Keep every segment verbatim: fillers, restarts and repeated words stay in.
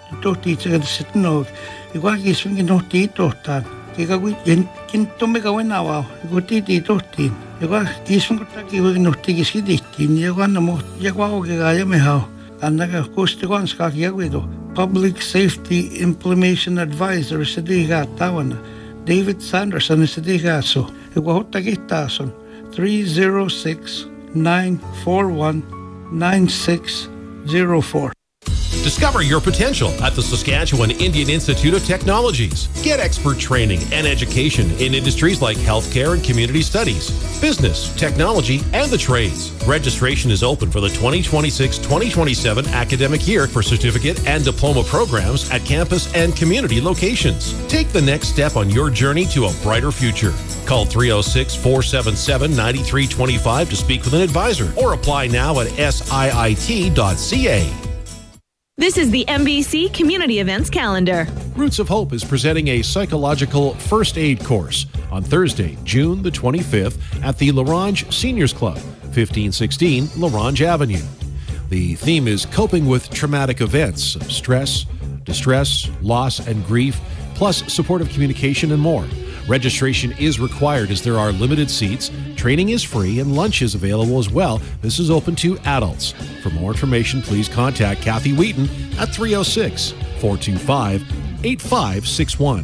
tohti tsaga sitno igwa giswing nohti tohtan kiga wi kintomme kawena wa goti ti tohti igwa giswing taki wi nohti gisiditi igwa namo igwa o kiga yame ha annaga kostikwan ska kiagwido Public Safety Implementation Advisor sediga tawana David Sanderson sediga so igwa hotta gittason three zero six nine four one nine six zero four. Discover your potential at the Saskatchewan Indian Institute of Technologies. Get expert training and education in industries like healthcare and community studies, business, technology, and the trades. Registration is open for the twenty twenty-six twenty twenty-seven academic year for certificate and diploma programs at campus and community locations. Take the next step on your journey to a brighter future. Call three oh six, four seven seven, nine three two five to speak with an advisor or apply now at S I I T dot C A. This is the M B C Community Events Calendar. Roots of Hope is presenting a psychological first aid course on Thursday, June the twenty-fifth at the Larange Seniors Club, fifteen sixteen Larange Avenue. The theme is coping with traumatic events of stress, distress, loss, and grief, plus supportive communication and more. Registration is required as there are limited seats. Training is free and lunch is available as well. This is open to adults. For more information, please contact Kathy Wheaton at three oh six, four two five, eight five six one.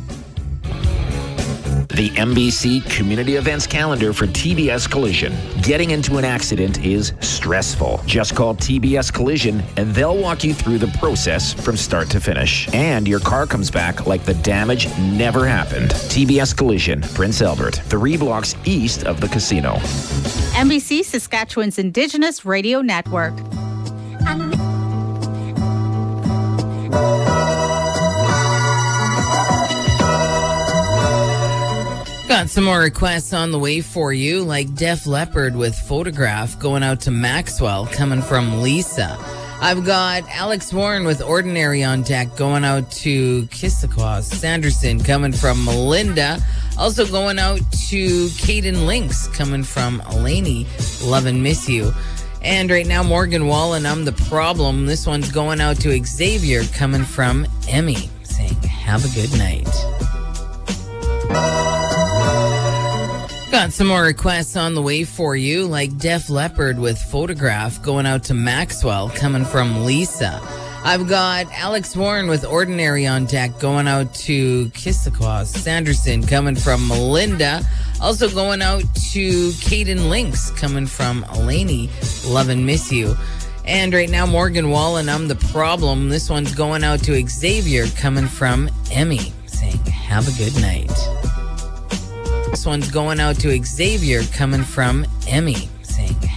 The M B C Community Events Calendar for T B S Collision. Getting into an accident is stressful. Just call T B S Collision and they'll walk you through the process from start to finish. And your car comes back like the damage never happened. T B S Collision, Prince Albert, three blocks east of the casino. M B C Saskatchewan's Indigenous Radio Network. Got some more requests on the way for you, like Def Leppard with Photograph going out to Maxwell, coming from Lisa. I've got Alex Warren with Ordinary on deck going out to Kissaqua. Sanderson coming from Melinda. Also going out to Caden Lynx coming from Elaney. Love and miss you. And right now, Morgan Wallen, I'm the problem. This one's going out to Xavier coming from Emmy, saying have a good night. Got some more requests on the way for you, like Def Leppard with Photograph going out to Maxwell, coming from Lisa. I've got Alex Warren with Ordinary on deck going out to Kissaqua. Sanderson coming from Melinda. Also going out to Caden Lynx coming from Elaney. Love and miss you. And right now, Morgan Wallen, I'm the problem. This one's going out to Xavier coming from Emmy, saying have a good night. This one's going out to Xavier coming from Emmy.